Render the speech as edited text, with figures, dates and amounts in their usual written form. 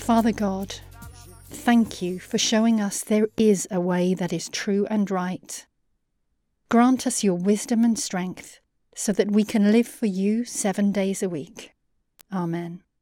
Father God, thank you for showing us there is a way that is true and right. Grant us your wisdom and strength so that we can live for you 7 days a week. Amen.